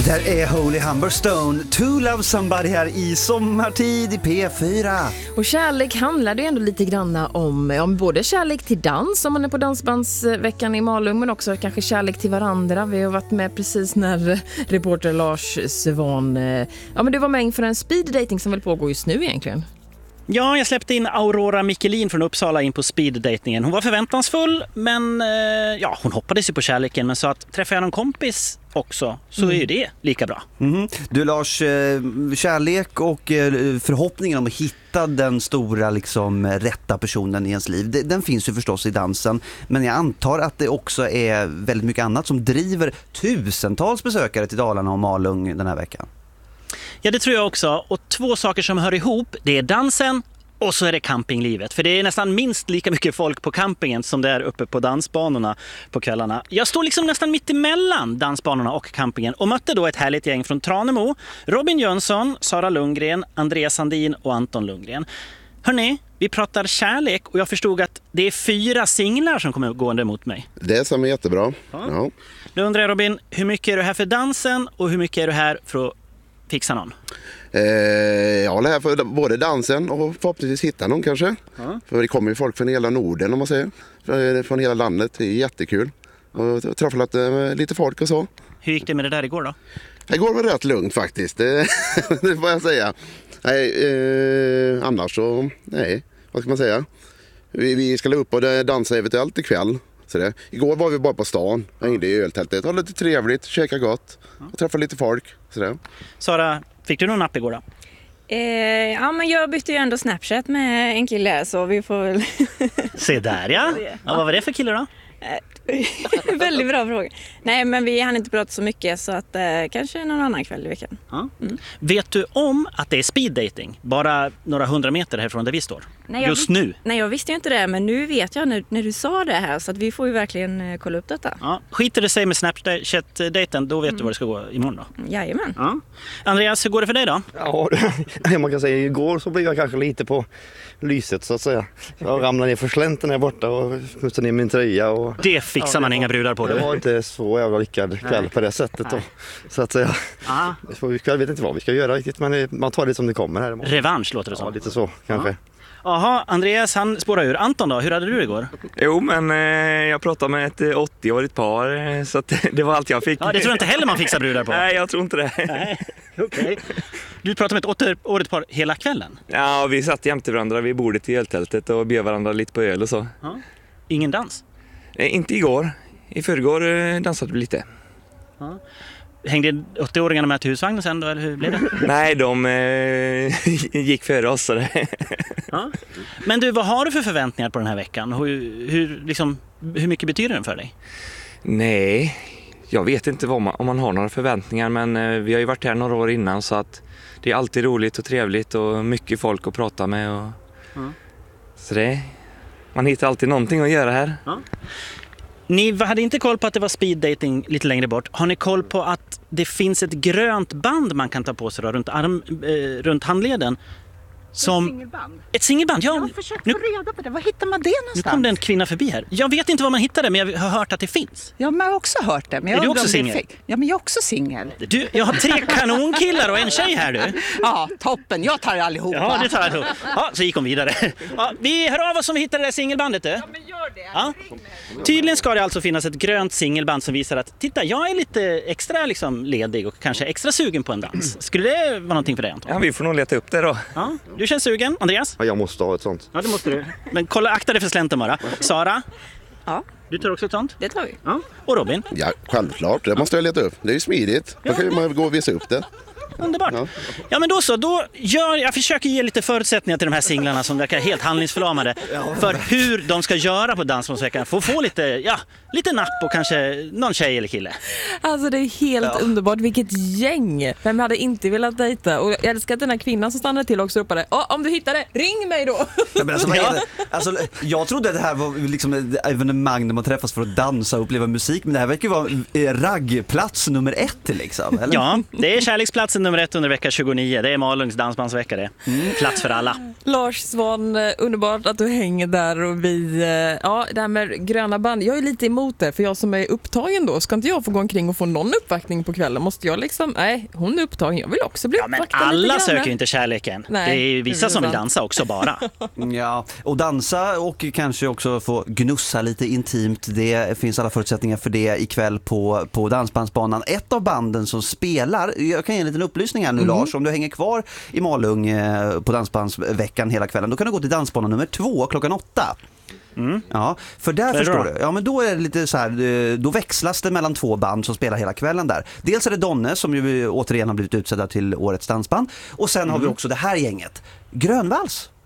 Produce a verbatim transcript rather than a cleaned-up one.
Det där är Holy Humberstone, To Love Somebody här i sommartid i P fyra. Och kärlek handlar det ändå lite granna om, om både kärlek till dans om man är på dansbandsveckan i Malung, men också kanske kärlek till varandra. Vi har varit med precis när reporter Lars Svan, ja men du var med inför en speed dating som väl pågår just nu egentligen. Ja, jag släppte in Aurora Michelin från Uppsala in på speeddatingen. Hon var förväntansfull, men ja, hon hoppades ju på kärleken, men sa att träffar jag någon kompis också så mm. är ju det lika bra. Mm. Du Lars, kärlek och förhoppningen om att hitta den stora liksom, rätta personen i ens liv, den finns ju förstås i dansen, men jag antar att det också är väldigt mycket annat som driver tusentals besökare till Dalarna och Malung den här veckan. Ja, det tror jag också. Och två saker som hör ihop, det är dansen och så är det campinglivet. För det är nästan minst lika mycket folk på campingen som det är uppe på dansbanorna på kvällarna. Jag står liksom nästan mitt emellan dansbanorna och campingen och mötte då ett härligt gäng från Tranemo. Robin Jönsson, Sara Lundgren, Andreas Sandin och Anton Lundgren. Hörrni, vi pratar kärlek och jag förstod att det är fyra singlar som kommer gående mot mig. Det som är jättebra. Ja. Ja. Då undrar jag Robin, hur mycket är du här för dansen och hur mycket är du här för att fixa någon? Eh, jag håller här för både dansen och förhoppningsvis hitta någon kanske. Ja. För det kommer ju folk från hela Norden om man säger. Från hela landet, det är jättekul. Och träffat lite folk och så. Hur gick det med det där igår då? Igår var det rätt lugnt faktiskt, det, det får jag säga. Nej, eh, annars så, nej, vad ska man säga? Vi, vi ska upp och dansa eventuellt ikväll. Så det. Igår var vi bara på stan, hängde i öltältet. Det var lite trevligt, käka gott och träffa lite folk. Så det. Sara, fick du någon napp igår då? Eh, ja, men jag bytte ju ändå Snapchat med en kille så vi får väl... Se där ja. Ja, vad var det för kille då? Väldigt bra fråga. Nej, men vi hann inte prata så mycket så att eh, kanske någon annan kväll i veckan. Ja. Mm. Vet du om att det är speed dating bara några hundra meter härifrån där vi står? Nej, just vis- nu? Nej, jag visste ju inte det, men nu vet jag när, när du sa det här så att vi får ju verkligen eh, kolla upp detta. Ja. Skiter det sig med Snapchat-daten, då vet mm. du vad det ska gå imorgon då? Jajamän. Ja. Andreas, hur går det för dig då? Ja, man kan säga igår så blev jag kanske lite på lyset så att säga. Jag ramlade ner för slänten där borta och smutsade ner min tröja. Och... Det fixar ja, man var, inga brudar på. Det var inte så jävla lyckad kväll på det sättet då, så att säga. Aha. Jag vet inte vad vi ska göra riktigt, men man tar det som det kommer här. Revansch låter det som. Ja, lite så kanske. Jaha, Andreas han spårar ur. Anton då, hur hade du det igår? Jo, men eh, jag pratade med ett åttio-årigt par eh, så att det var allt jag fick. Ja, det tror jag inte heller man fixar brudar på. Nej, jag tror inte det. Nej, okej. Okay. Du pratade med ett åttio-årigt par hela kvällen? Ja, vi satt jämte varandra vid bordet i öltältet och bjöd varandra lite på öl och så. Ja. Ingen dans? Eh, inte igår. I förrgår eh, dansade vi lite. Ja. Hängde åttio-åringarna med till husvagnen sen då, eller hur blev det? Nej, de eh, gick före oss. Så det. Ja. Men du, vad har du för förväntningar på den här veckan? Hur, hur, liksom, hur mycket betyder den för dig? Nej, jag vet inte vad man, om man har några förväntningar, men eh, vi har ju varit här några år innan så att det är alltid roligt och trevligt och mycket folk att prata med. Och, ja. Så det, man hittar alltid någonting att göra här. Ja. Ni hade inte koll på att det var speed dating lite längre bort. Har ni koll på att det finns ett grönt band man kan ta på sig då, runt, arm, eh, runt handleden? Som... Ett singelband? Ett singelband, ja. Jag har försökt nu... få reda på det. Var hittar man det någonstans? Nu kom det en kvinna förbi här. Jag vet inte var man hittar det, men jag har hört att det finns. Ja, men jag har också hört det. Men jag är du också singel? Ja, men jag är också singel. Du, jag har tre kanonkillar och en tjej här, du. Ja, toppen. Jag tar allihopa. Ja, det tar jag allihop. Ja, så gick hon vidare. Ja, vi hör av oss om vi hittar det där singelbandet, du. Ja, men gör det. Ja. Tydligen ska det alltså finnas ett grönt singelband som visar att titta, jag är lite extra liksom ledig och kanske extra sugen på en dans. Skulle det vara någonting för dig, Anton? Ja, vi får nog leta upp det då. Ja, du känns sugen, Andreas? Ja, jag måste ha ett sånt. Ja, det måste du. Men kolla, akta dig för slänten bara. Sara? Ja. Du tar också ett sånt? Det tar vi. Ja. Och Robin? Ja, självklart. Det måste jag leta upp. Det är ju smidigt. Då kan man gå och visa upp det. Underbart. Ja. ja, men då så. Då gör, jag försöker ge lite förutsättningar till de här singlarna som verkar helt handlingsförlamade för hur de ska göra på Dansbandsveckan. Få få lite, ja, lite napp och kanske någon tjej eller kille. Alltså det är helt ja. underbart. Vilket gäng. Vem hade inte velat dejta? Och jag älskar att den här kvinnan som stannade till också ropade. Åh, om du hittar det, ring mig då! Ja, men alltså, vad är det? Alltså, jag trodde att det här var liksom ett evenemang där man träffas för att dansa och uppleva musik. Men det här verkar ju vara raggplats nummer ett liksom. Eller? Ja, det är kärleksplatsen nummer ett under vecka tjugonio. Det är Malungs dansbandsvecka det. Plats för alla. Lars Svan, underbart att du hänger där och vi, ja, det här med gröna band, jag är lite emot det för jag som är upptagen då, ska inte jag få gå omkring och få någon uppvaktning på kvällen? Måste jag liksom, nej, hon är upptagen, jag vill också bli Ja, men uppvaktad alla lite söker grann. ju inte kärleken. Nej, det är ju det vissa är som vill sant. dansa också bara. Ja, och dansa och kanske också få gnussa lite intimt. Det finns alla förutsättningar för det ikväll på, på dansbandsbanan. Ett av banden som spelar, jag kan ge en liten upplysning här nu Mm. Lars, om du hänger kvar i Malung eh, på dansbandsveckan hela kvällen, då kan du gå till dansbanan nummer två klockan åtta. Mm. Ja, för där Vad är det förstår då? du. Ja, men då är det lite så här, eh, då växlas det mellan två band som spelar hela kvällen där. Dels är det Donne som ju återigen har blivit utsedda till årets dansband och sen har vi också det här gänget. Grönvalls.